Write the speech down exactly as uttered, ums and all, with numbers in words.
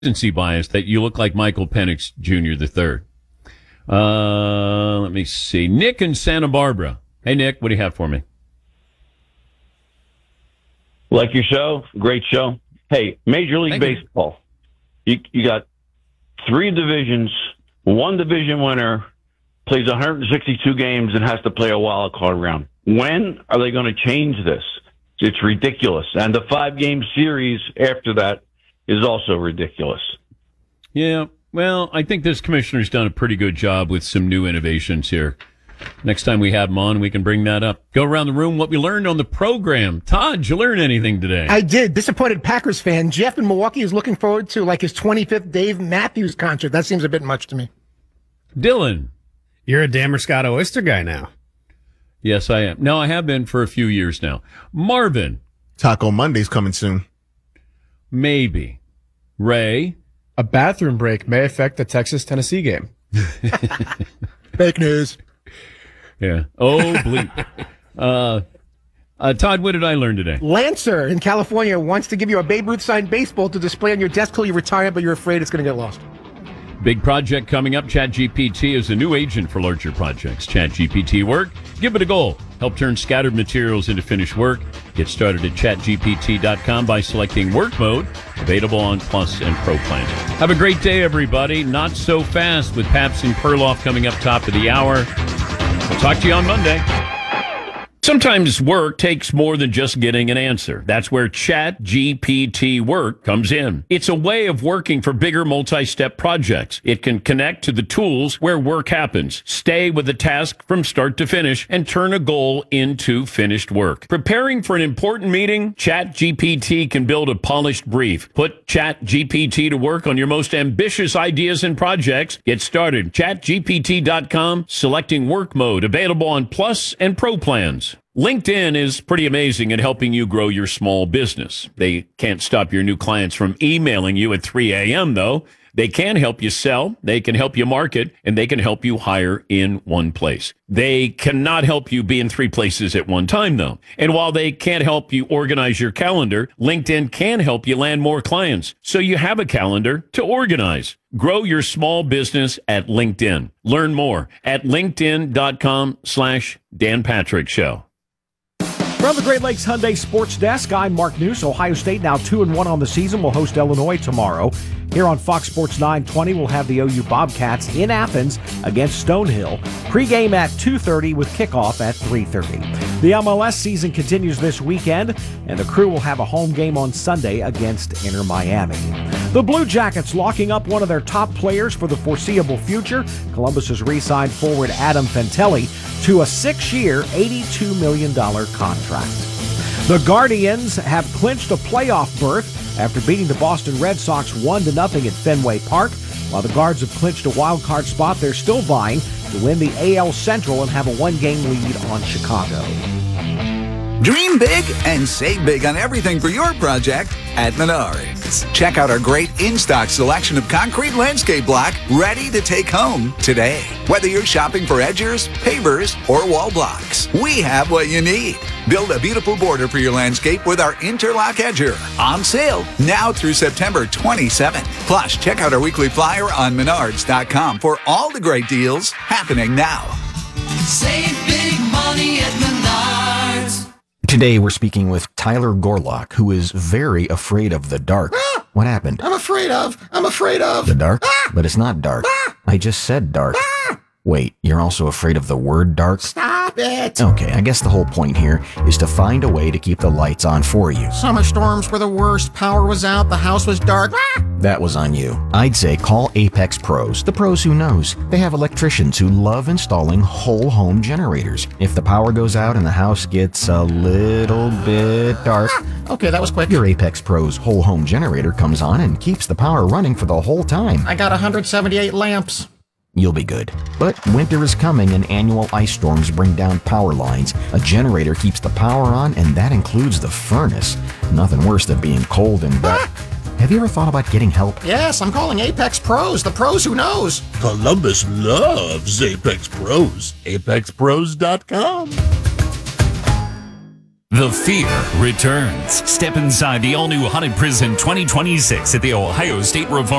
recency bias that you look like Michael Penix Junior the third. Uh, let me see. Nick in Santa Barbara. Hey, Nick, what do you have for me? Like your show, great show. Hey, Major League Thank you. Baseball. You you got three divisions, one division winner plays one hundred sixty-two games and has to play a wild card round. When are they going to change this? It's ridiculous. And the five-game series after that is also ridiculous. Yeah, well, I think this commissioner's done a pretty good job with some new innovations here. Next time we have him on, we can bring that up. Go around the room, what we learned on the program. Todd, did you learn anything today? I did. Disappointed Packers fan. Jeff in Milwaukee is looking forward to like his twenty-fifth Dave Matthews concert. That seems a bit much to me. Dylan. You're a Damerscott Oyster guy now. Yes, I am. No, I have been for a few years now. Marvin. Taco Monday's coming soon. Maybe. Ray. A bathroom break may affect the Texas-Tennessee game. Fake news. Yeah. Oh, bleep. uh, uh, Todd, what did I learn today? Lancer in California wants to give you a Babe Ruth signed baseball to display on your desk till you retire, but you're afraid it's going to get lost. Big project coming up. ChatGPT is a new agent for larger projects. ChatGPT Work. Give it a goal. Help turn scattered materials into finished work. Get started at chat G P T dot com by selecting Work Mode. Available on Plus and Pro plans. Have a great day, everybody. Not so fast with Paps and Perloff coming up top of the hour. We'll talk to you on Monday. Sometimes work takes more than just getting an answer. That's where ChatGPT Work comes in. It's a way of working for bigger multi-step projects. It can connect to the tools where work happens, stay with the task from start to finish, and turn a goal into finished work. Preparing for an important meeting? ChatGPT can build a polished brief. Put ChatGPT to work on your most ambitious ideas and projects. Get started. chat G P T dot com, selecting Work Mode, available on Plus and Pro plans. LinkedIn is pretty amazing at helping you grow your small business. They can't stop your new clients from emailing you at three a.m., though. They can help you sell, they can help you market, and they can help you hire in one place. They cannot help you be in three places at one time, though. And while they can't help you organize your calendar, LinkedIn can help you land more clients, so you have a calendar to organize. Grow your small business at LinkedIn. Learn more at linkedin.com slash Dan Patrick Show. From the Great Lakes Hyundai Sports Desk, I'm Mark News. Ohio State now two and one on the season will host Illinois tomorrow. Here on Fox Sports nine twenty, we'll have the O U Bobcats in Athens against Stonehill. Pre-game at two thirty with kickoff at three thirty. The M L S season continues this weekend, and the Crew will have a home game on Sunday against Inter Miami. The Blue Jackets locking up one of their top players for the foreseeable future. Columbus has re-signed forward Adam Fantilli to a six-year, eighty-two million dollars contract. The Guardians have clinched a playoff berth after beating the Boston Red Sox one to nothing at Fenway Park. While the Guards have clinched a wild card spot, they're still vying to win the A L Central and have a one-game lead on Chicago. Dream big and save big on everything for your project at Menards. Check out our great in-stock selection of concrete landscape block ready to take home today. Whether you're shopping for edgers, pavers, or wall blocks, we have what you need. Build a beautiful border for your landscape with our Interlock Edger. On sale now through September twenty-seventh. Plus, check out our weekly flyer on menards dot com for all the great deals happening now. Save big money at Menards. Today we're speaking with Tyler Gorlock, who is very afraid of the dark. Ah! What happened? I'm afraid of. I'm afraid of. The dark? Ah! But it's not dark. Ah! I just said dark. Ah! Wait, you're also afraid of the word dark? Stop it. Okay, I guess the whole point here is to find a way to keep the lights on for you. Summer storms were the worst. Power was out. The house was dark. Ah! That was on you. I'd say call Apex Pros, the pros who knows. They have electricians who love installing whole home generators. If the power goes out and the house gets a little bit dark, ah! Okay, that was quick. Your Apex Pros whole home generator comes on and keeps the power running for the whole time. I got one hundred seventy-eight lamps. You'll be good. But winter is coming and annual ice storms bring down power lines. A generator keeps the power on, and that includes the furnace. Nothing worse than being cold and dark. Ah! Have you ever thought about getting help? Yes, I'm calling Apex Pros, the pros who knows. Columbus loves Apex Pros. apex pros dot com. The fear returns. Step inside the all-new Haunted Prison twenty twenty-six at the Ohio State Reform